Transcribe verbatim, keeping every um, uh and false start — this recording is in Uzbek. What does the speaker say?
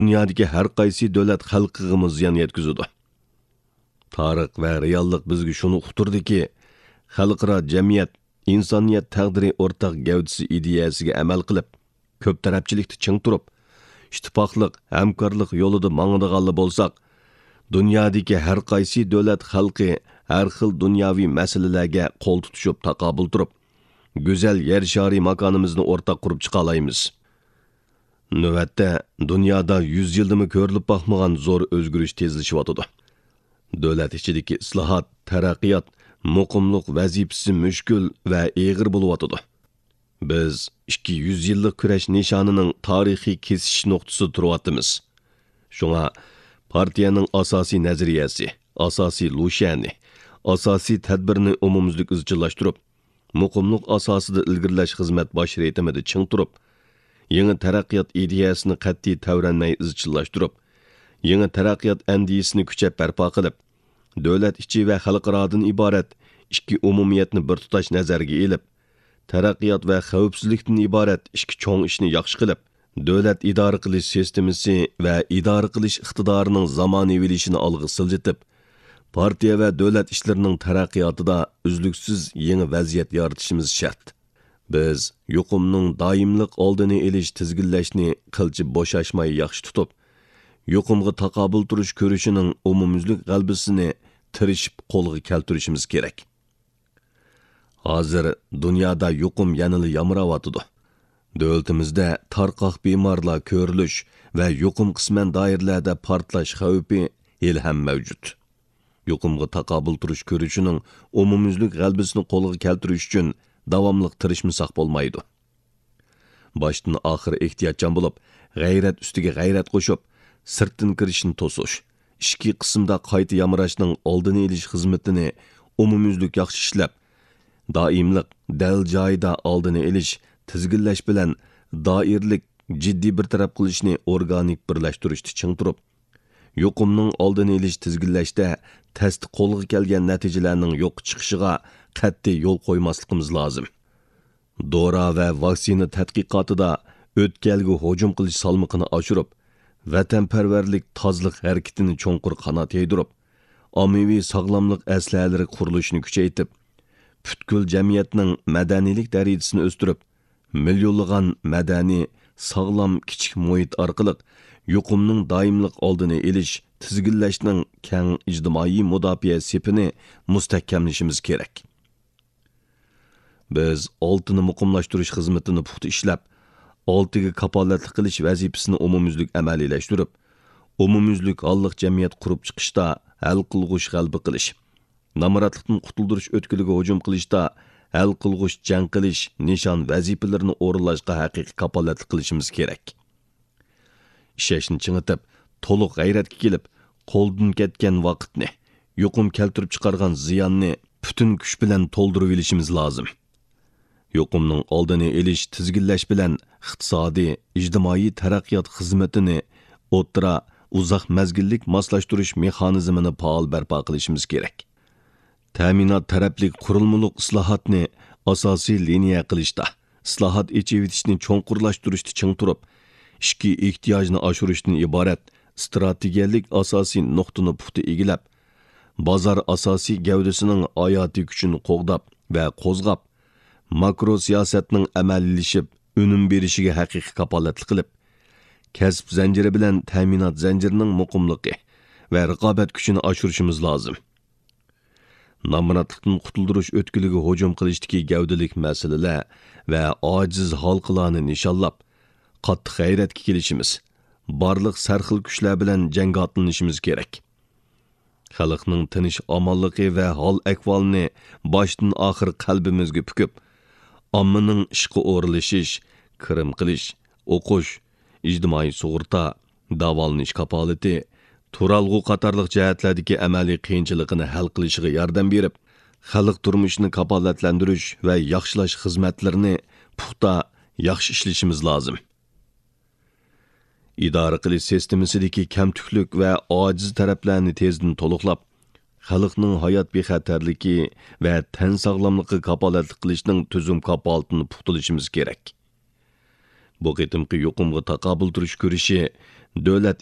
Dünyadagi har qaysi davlat xalqiga ziyon yetkazadi. Tarix va reallik bizga shuni uqtirdiki, xalqaro jamiyat insoniyat taqdiri o'rtaq gavdisi ideyasiga amal qilib, ko'p tarafchilikda ching turib, ittifoqlik, hamkorlik yo'lida mangadiganli bo'lsak, dunyodagi har qaysi davlat xalqi har xil dunyoviy masalalarga qo'l tutishib taqobil turib, go'zal yer shari makonimizni o'rtaq qurib chiqa olamiz. Navbatda dunyoda yuz yildimi ko'rilib boqmagan zo'r o'zgarish tezlashyotdi. Davlat ichidagi islohot, taraqqiyot, muqimlik vazifasi mushkul va eg'ir bo'lyotdi. Biz ikki yuz yillik kurash nishonining tarixiy kesish nuqtasida turyapmiz. Shunga partiyaning asosiy nazariyasi, asosiy lushani, asosiy tadbirni umumizlik izchillashtirib, muqimlik asosida ilgirlash xizmat bosh reytimida ching turib, yangi taraqqiyot ideyasini qat'iy tavranmay izchillashtirib, yangi taraqqiyot andisini kuchab barpo qilib, davlat ichi va xalqarodan iborat ikki umumiyatni bir tutash nazarga elib, taraqqiyot va xavfsizlikdan iborat ikki cho'ng ishni yaxshi qilib, davlat idora qilish sistemasi va idora qilish iqtidorining zamonaviyligini olg'a siljitib, partiya va davlat ishlarining taraqqiyotida uzluksiz yangi vaziyat yaratishimiz shart. Biz yuqumning doimlik oldini olish tizginlashni qilchi bo'shashmay yaxshi tutib, yuqumga taqobil turish ko'rishining umumizlik g'albisini tirishib qo'lga keltirishimiz kerak. Hozir dunyoda yuqum yanada yamrayotdi. Davlatimizda tarqoq bemorlar ko'rilish va yuqum qisman doiralarda portlash xavfi hali ham mavjud. Yuqumga taqobil turish ko'rishining umumizlik g'albisini qo'lga keltirish uchun davomli tirishmasak bo'lmaydi. Boshdan oxir ehtiyotchan bo'lib, g'ayrat ustiga g'ayrat qo'shib, sirtdan kirishni to'sish, ikki qismda qayta yamrashning oldini olish xizmatini umumizlik yaxshi ishlab, doimlik dal joyida oldini olish, tizginlash bilan doirlik jiddiy bir taraf qilishni organik birlashtirishni ching turib, yuqumning oldini olish tizginlashda tasti qo'lga kelgan natijalarning yo'q chiqishiga qat'iy yo'l qo'ymasligimiz lozim. Dora va vaksina tadqiqotida o'tkalga hujum qilish salmoqini oshirib, vatanparvarlik tozliq harakatini cho'nqur qanot yaydirib, ommaviy sog'lomlik aslalari qurilishini kuchaytirib, butkul jamiyatning madaniylik darajasini o'stirib, millionlagan madaniy sog'lom kichik muhit orqali yuqumning doimlik oldini olish, tizginlashning keng ijtimoiy mudofaa sepini mustahkamlashimiz kerak. Biz oltini muqimlashtirish xizmatini puxta ishlab, oltiga kapolatlik qilish vazifasini umumizlik amaliylashtirib, umumizlik holliq jamiyat qurib chiqishda hal qilg'ush g'alba qilish, namoratlikdan qutuldirish o'tkiliga hujum qilishda hal qilg'ush jang qilish nishon vazifalarini o'rinlashga haqiqiy kapolatlik qilishimiz kerak. Ishashni chingitib, to'liq g'ayratga kelib, qo'ldan ketgan vaqtni, yuqum keltirib chiqargan ziyonni butun kuch bilan to'ldirib olishimiz lozim. Yuqumning oldini olish, tizginlash bilan iqtisodiy, ijtimoiy taraqqiyot xizmatini o'ttira, uzoq mazgillik moslashtirish mexanizmini faol barpo qilishimiz kerak. Ta'minot taraflik qurilmalik islohotni asosiy liniya qilishda, islohot echivitishni cho'nqurlashtirishni ching turib, ishki ehtiyojni oshirishdan iborat strategiyalik asosiy nuqtani puxta egilab, bozor asosiy gavdasining hayotiy kuchini qo'g'dab va qo'zg'ab, makro siyosatning amallashib, unum berishiga haqiqiy kapolatlik qilib, kasb zanjiri bilan ta'minot zanjirining muqimligi va raqobat kuchini oshirishimiz lozim. Namoratlikdan qutuldirish o'tkiliga hujum qilishdagi gavdalik masalalar va ojiz xalqlarni nishonlab, qattiq g'ayratga kelishimiz, barliq sarxil kuchlar bilan jangga otlanishimiz kerak. Xalqning tinch omonligi va hol ahvolini boshdan oxir qalbimizga pukib, ommaning ishqa o'rlashish, kirim qilish, o'qish, ijtimoiy sug'urta, davolanish kapolati, turalg'u qatorliq jihatlardagi amaliy qiyinchilikni hal qilishiga yordam berib, xalq turmushini kapolatlantirish va yaxshilash xizmatlarini puxta yaxshi ishlashimiz lozim. idora qilish sistemasidagi kamtuklik va ojiz taraflarni tezdan to'liqlab, xalqning hayot bexatarligi va tan sog'lomligi kapolatlik qilishning tuzum kapolatini puxtalashimiz kerak. Bu qitimqi yuqumga taqobil turish ko'rishi davlat